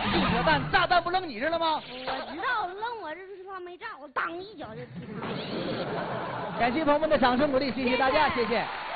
净扯淡，炸弹不扔你这了吗？ 我知道扔我这是他没炸，我当一脚就踢他。 感谢朋友们的掌声鼓励，谢谢大家，谢谢。